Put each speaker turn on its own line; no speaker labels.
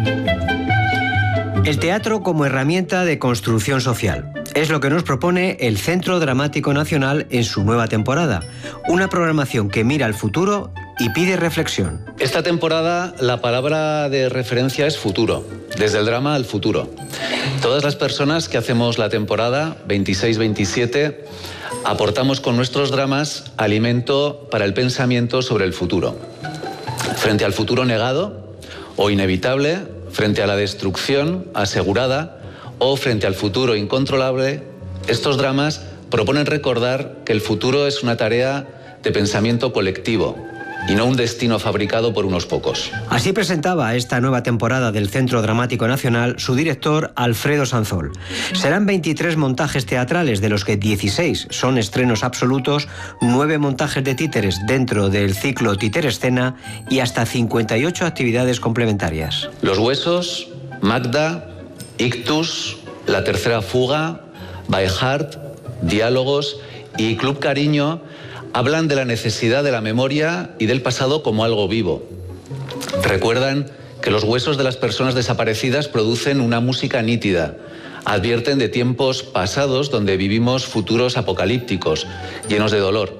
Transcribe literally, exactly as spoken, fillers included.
El teatro como herramienta de construcción social. Es lo que nos propone el Centro Dramático Nacional en su nueva temporada. Una programación que mira al futuro y pide reflexión.
Esta temporada la palabra de referencia es futuro, desde el drama al futuro. Todas las personas que hacemos la temporada veintiséis veintisiete aportamos con nuestros dramas alimento para el pensamiento sobre el futuro. Frente al futuro negado o inevitable, frente a la destrucción asegurada o frente al futuro incontrolable, estos dramas proponen recordar que el futuro es una tarea de pensamiento colectivo y no un destino fabricado por unos pocos.
Así presentaba esta nueva temporada del Centro Dramático Nacional su director Alfredo Sanzol. Serán veintitrés montajes teatrales, de los que dieciséis son estrenos absolutos, nueve montajes de títeres dentro del ciclo Títerescena y hasta cincuenta y ocho actividades complementarias.
Los Huesos, Magda, Ictus, La Tercera Fuga, By Heart, Diálogos y Club Cariño hablan de la necesidad de la memoria y del pasado como algo vivo. Recuerdan que los huesos de las personas desaparecidas producen una música nítida. Advierten de tiempos pasados donde vivimos futuros apocalípticos, llenos de dolor.